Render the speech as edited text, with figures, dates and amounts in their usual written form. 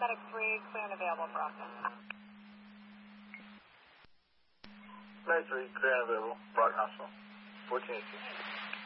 Medic 3, clear and available for Austin. Medic 3, clear and available, Brock Hospital, 1418.